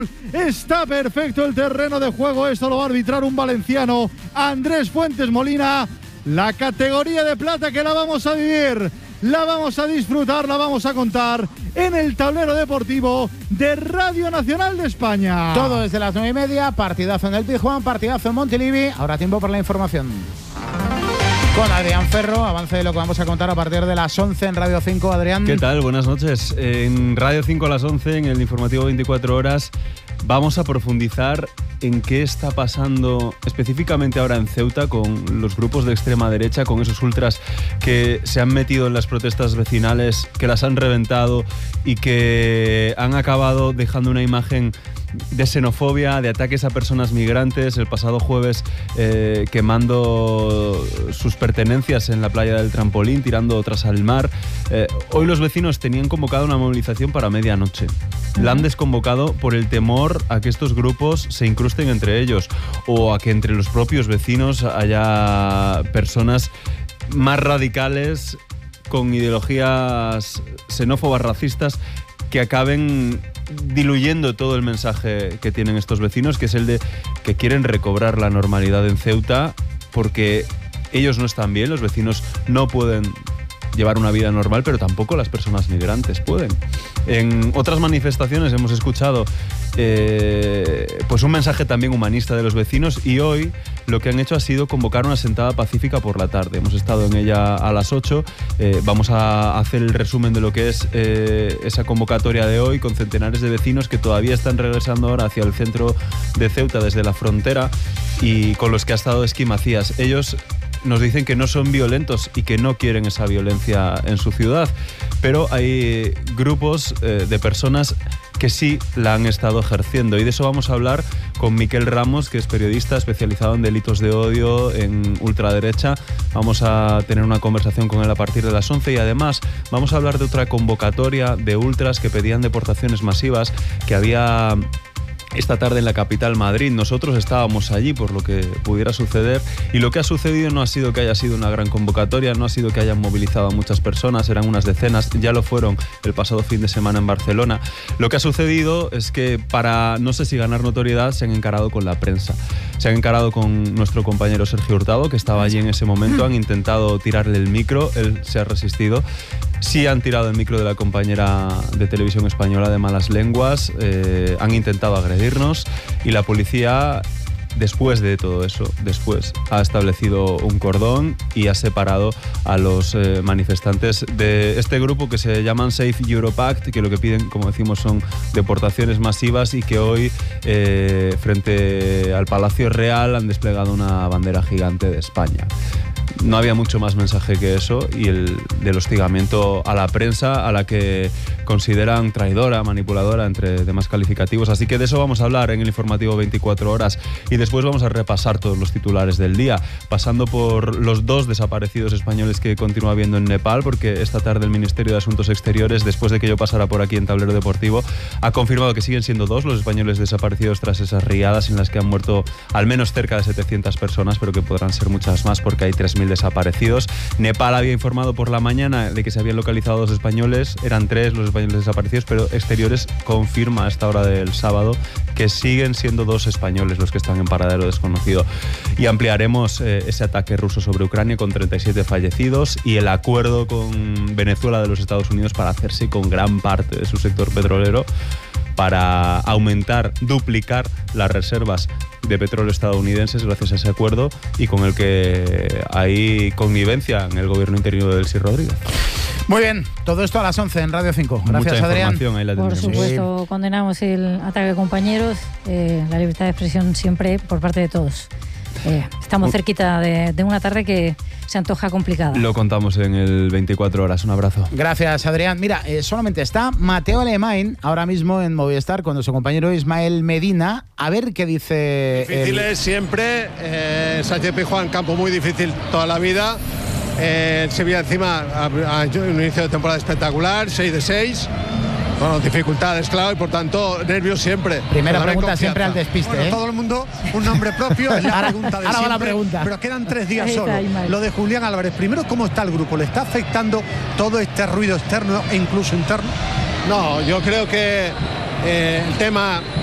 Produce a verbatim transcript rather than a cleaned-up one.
Está perfecto el terreno de juego, esto lo va a arbitrar un valenciano, Andrés Fuentes Molina. La categoría de plata que la vamos a vivir, la vamos a disfrutar, la vamos a contar en el tablero deportivo de Radio Nacional de España. Todo desde las nueve y media, partidazo en el Pizjuán, partidazo en Montilivi. Ahora tiempo para la información con Adrián Ferro. Avance de lo que vamos a contar a partir de las once en Radio cinco. Adrián. ¿Qué tal? Buenas noches. En Radio cinco a las once, en el informativo veinticuatro horas, vamos a profundizar en qué está pasando específicamente ahora en Ceuta con los grupos de extrema derecha, con esos ultras que se han metido en las protestas vecinales, que las han reventado y que han acabado dejando una imagen de xenofobia, de ataques a personas migrantes. El pasado jueves eh, quemando sus pertenencias en la playa del Trampolín, tirando otras al mar. Eh, hoy los vecinos tenían convocado una movilización para medianoche. La han desconvocado por el temor a que estos grupos se incrusten entre ellos o a que entre los propios vecinos haya personas más radicales con ideologías xenófobas, racistas, que acaben diluyendo todo el mensaje que tienen estos vecinos, que es el de que quieren recobrar la normalidad en Ceuta porque ellos no están bien, los vecinos no pueden llevar una vida normal, pero tampoco las personas migrantes pueden. En otras manifestaciones hemos escuchado eh, pues un mensaje también humanista de los vecinos, y hoy lo que han hecho ha sido convocar una sentada pacífica por la tarde. Hemos estado en ella a las ocho. Eh, vamos a hacer el resumen de lo que es eh, esa convocatoria de hoy, con centenares de vecinos que todavía están regresando ahora hacia el centro de Ceuta desde la frontera y con los que ha estado Esqui Macías. Ellos nos dicen que no son violentos y que no quieren esa violencia en su ciudad, pero hay grupos eh, de personas que sí la han estado ejerciendo, y de eso vamos a hablar con Miquel Ramos, que es periodista especializado en delitos de odio, en ultraderecha. Vamos a tener una conversación con él a partir de las once, y además vamos a hablar de otra convocatoria de ultras que pedían deportaciones masivas que había esta tarde en la capital, Madrid. Nosotros estábamos allí por lo que pudiera suceder, y lo que ha sucedido no ha sido que haya sido una gran convocatoria, no ha sido que hayan movilizado a muchas personas, eran unas decenas, ya lo fueron el pasado fin de semana en Barcelona. Lo que ha sucedido es que, para no sé si ganar notoriedad, se han encarado con la prensa. Se han encarado con nuestro compañero Sergio Hurtado, que estaba allí en ese momento. Han intentado tirarle el micro, él se ha resistido. Sí han tirado el micro de la compañera de televisión española de malas lenguas, eh, han intentado agredirnos, y la policía, después de todo eso, después ha establecido un cordón y ha separado a los eh, manifestantes de este grupo que se llaman Safe Europe Act, que lo que piden, como decimos, son deportaciones masivas, y que hoy eh, frente al Palacio Real han desplegado una bandera gigante de España. No había mucho más mensaje que eso, y el del hostigamiento a la prensa, a la que consideran traidora, manipuladora, entre demás calificativos. Así que de eso vamos a hablar en el informativo veinticuatro horas, y después vamos a repasar todos los titulares del día, pasando por los dos desaparecidos españoles que continúa habiendo en Nepal, porque esta tarde el Ministerio de Asuntos Exteriores, después de que yo pasara por aquí en Tablero Deportivo, ha confirmado que siguen siendo dos los españoles desaparecidos tras esas riadas en las que han muerto al menos cerca de setecientas personas, pero que podrán ser muchas más porque hay tres mil desaparecidos. Nepal había informado por la mañana de que se habían localizado dos españoles, eran tres los españoles desaparecidos, pero Exteriores confirma a esta hora del sábado que siguen siendo dos españoles los que están en paradero desconocido. Y ampliaremos eh, ese ataque ruso sobre Ucrania con treinta y siete fallecidos, y el acuerdo con Venezuela de los Estados Unidos para hacerse con gran parte de su sector petrolero, para aumentar, duplicar las reservas de petróleo estadounidenses gracias a ese acuerdo, y con el que hay connivencia en el gobierno interino de Delcy Rodríguez. Muy bien, todo esto a las once en Radio cinco. Gracias, Mucha Adrián. Ahí la por supuesto, sí. Condenamos el ataque de compañeros, eh, la libertad de expresión siempre por parte de todos. Eh, estamos cerquita de, de una tarde que se antoja complicada. Lo contamos en el veinticuatro horas. Un abrazo. Gracias, Adrián. Mira, eh, solamente está Mateo Alemán ahora mismo en Movistar con su compañero Ismael Medina. A ver qué dice. Difíciles el... siempre. Eh, Sánchez Pizjuán, campo muy difícil toda la vida. Eh, el Sevilla encima ha hecho un inicio de temporada espectacular, seis de seis. Bueno, dificultades, claro, y por tanto, nervios siempre. Primera Pero pregunta siempre al despiste. Bueno, ¿eh? todo el mundo, un nombre propio, es la ahora, pregunta de ahora siempre. va la pregunta. Pero quedan tres días Ahí solo. está, Lo de Julián Álvarez. Primero, ¿cómo está el grupo? ¿Le está afectando todo este ruido externo e incluso interno? No, yo creo que eh, el tema